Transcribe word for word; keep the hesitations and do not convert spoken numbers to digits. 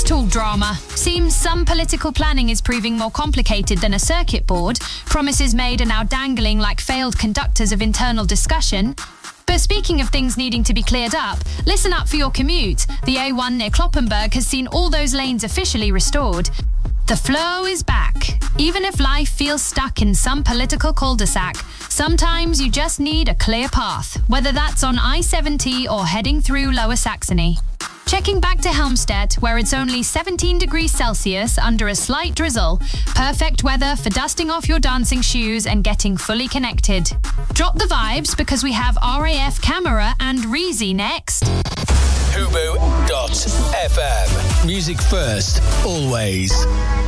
talk drama. Seems some political planning is proving more complicated than a circuit board. Promises made are now dangling like failed conductors of internal discussion. But speaking of things needing to be cleared up, listen up for your commute. The A one near Kloppenburg has seen all those lanes officially restored. The flow is back. Even if life feels stuck in some political cul-de-sac, sometimes you just need a clear path, whether that's on I seventy or heading through Lower Saxony. Checking back to Helmstedt, where it's only seventeen degrees Celsius under a slight drizzle. Perfect weather for dusting off your dancing shoes and getting fully connected. Drop the vibes because we have R A F Camera and Reezy next. Hubu dot F M. Music first, always.